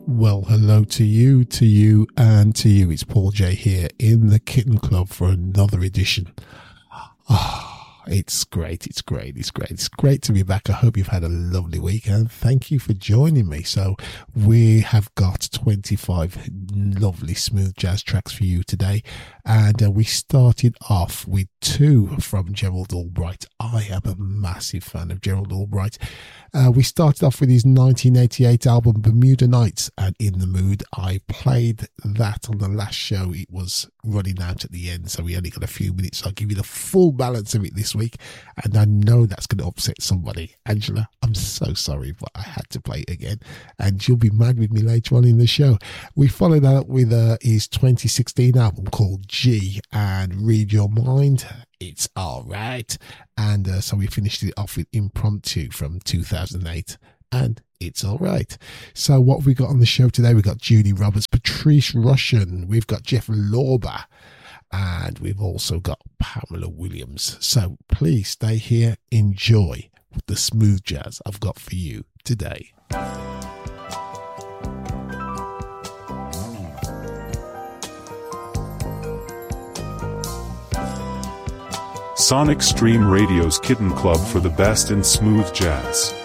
Well, hello to you, and to you. It's Paul J here in the Kitten Club for another edition. It's great. It's great to be back. I hope you've had a lovely week and thank you for joining me. So we have got 25 lovely smooth jazz tracks for you today. And we started off with two from Gerald Albright. I am a massive fan of Gerald Albright. We started off with his 1988 album Bermuda Nights and In the Mood. I played that on the last show. It was running out at the end, so we only got a few minutes. So I'll give you the full balance of it this week, and I know that's going to upset somebody. Angela, I'm so sorry, but I had to play it again, and you'll be mad with me later on in the show. We followed that up with his 2016 album called G and Read Your Mind. It's all right. And so we finished it off with Impromptu from 2008. And it's all right. So what have we got on the show today? We've got Judy Roberts, Patrice Rushen. We've got Jeff Lorber. And we've also got Pamela Williams. So please stay here. Enjoy the smooth jazz I've got for you today. Sonic Stream Radio's Kitten Club for the best in smooth jazz.